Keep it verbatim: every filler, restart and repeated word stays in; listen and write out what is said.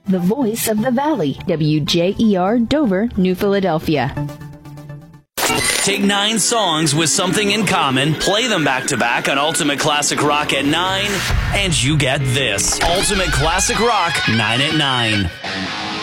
the voice of the Valley, W J E R Dover, New Philadelphia. Take nine songs with something in common, play them back to back on Ultimate Classic Rock at nine, and you get this. Ultimate Classic Rock, nine at nine.